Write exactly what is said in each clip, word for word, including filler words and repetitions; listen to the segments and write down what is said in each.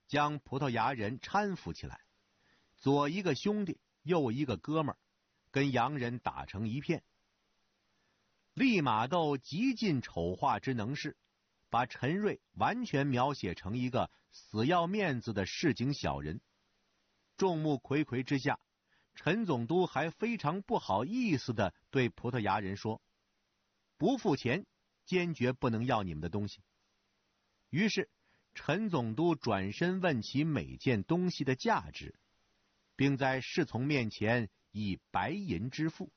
将葡萄牙人搀扶起来，左一个兄弟，右一个哥们儿，跟洋人打成一片。利玛窦极尽丑化之能事，把陈瑞完全描写成一个死要面子的市井小人。众目睽睽之下，陈总督还非常不好意思地对葡萄牙人说：“不付钱，坚决不能要你们的东西。”于是陈总督转身问起每件东西的价值，并在侍从面前以白银支付。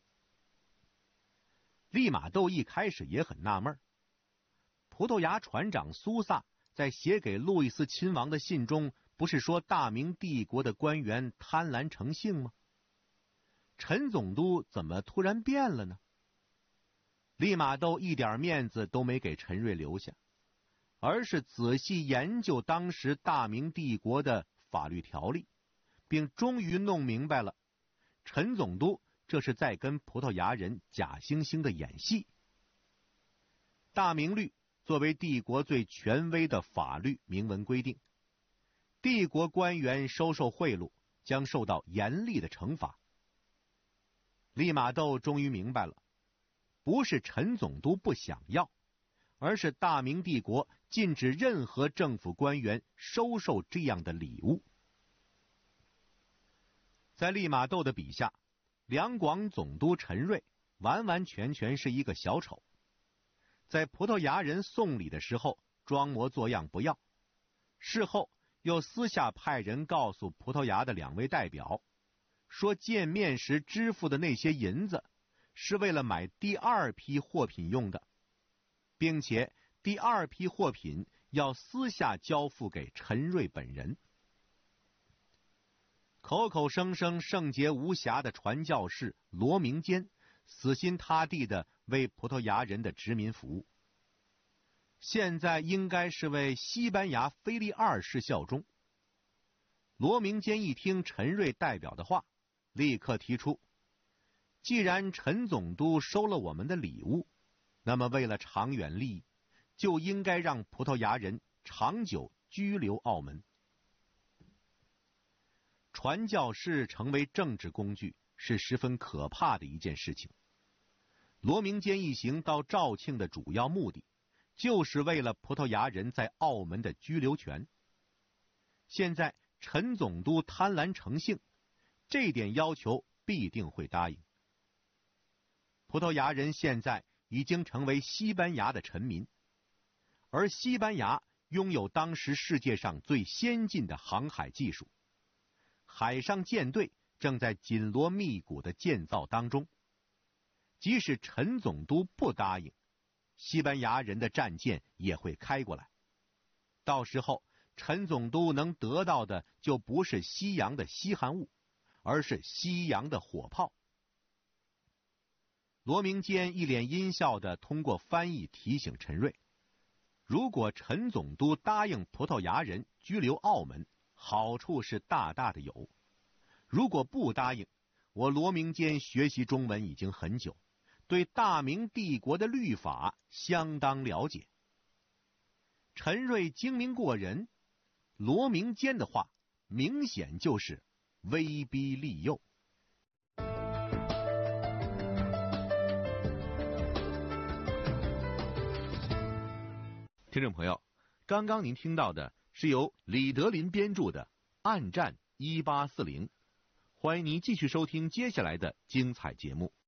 利玛窦一开始也很纳闷，葡萄牙船长苏萨在写给路易斯亲王的信中，不是说大明帝国的官员贪婪成性吗？陈总督怎么突然变了呢？利玛窦一点面子都没给陈瑞留下，而是仔细研究当时大明帝国的法律条例，并终于弄明白了，陈总督这是在跟葡萄牙人假惺惺的演戏。大明律作为帝国最权威的法律，明文规定，帝国官员收受贿赂将受到严厉的惩罚。利玛窦终于明白了，不是陈总督不想要，而是大明帝国禁止任何政府官员收受这样的礼物。在利玛窦的笔下，两广总督陈瑞完完全全是一个小丑，在葡萄牙人送礼的时候装模作样不要，事后又私下派人告诉葡萄牙的两位代表，说见面时支付的那些银子是为了买第二批货品用的，并且第二批货品要私下交付给陈瑞本人。口口声声圣洁无瑕的传教士罗明坚，死心塌地地为葡萄牙人的殖民服务，现在应该是为西班牙腓力二世效忠。罗明坚一听陈瑞代表的话，立刻提出，既然陈总督收了我们的礼物，那么为了长远利益，就应该让葡萄牙人长久居留澳门。传教士成为政治工具是十分可怕的一件事情。罗明坚一行到肇庆的主要目的，就是为了葡萄牙人在澳门的居留权。现在陈总督贪婪成性，这点要求必定会答应。葡萄牙人现在已经成为西班牙的臣民，而西班牙拥有当时世界上最先进的航海技术，海上舰队正在紧锣密鼓的建造当中。即使陈总督不答应，西班牙人的战舰也会开过来，到时候陈总督能得到的就不是西洋的稀罕物，而是西洋的火炮。罗明坚一脸阴笑地通过翻译提醒陈瑞，如果陈总督答应葡萄牙人居留澳门，好处是大大的有；如果不答应，我罗明坚学习中文已经很久，对大明帝国的律法相当了解。陈瑞精明过人，罗明坚的话明显就是威逼利诱。听众朋友，刚刚您听到的是由李德林编著的《暗战一八四零》，欢迎您继续收听接下来的精彩节目。